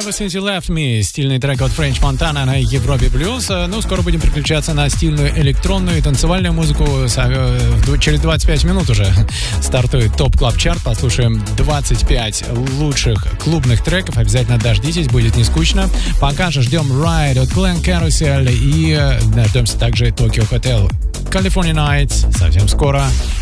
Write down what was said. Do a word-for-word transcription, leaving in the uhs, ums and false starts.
Ever Since You Left Me, стильный трек от French Montana на Европе Плюс. Ну, скоро будем переключаться на стильную электронную и танцевальную музыку. Через двадцать пять минут уже стартует ТОП Клаб Чарт. Послушаем двадцать пять лучших клубных треков. Обязательно дождитесь, будет не скучно. Пока же ждем Ride от Glen Carousel и дождемся также Tokyo Hotel. California Nights совсем скоро.